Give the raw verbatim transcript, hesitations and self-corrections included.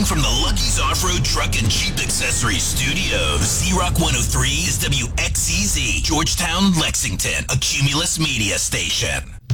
from the Lucky's Off-Road Truck and Jeep Accessories Studios. Z-Rock one oh three is W X C Z, Georgetown, Lexington, a Cumulus media station.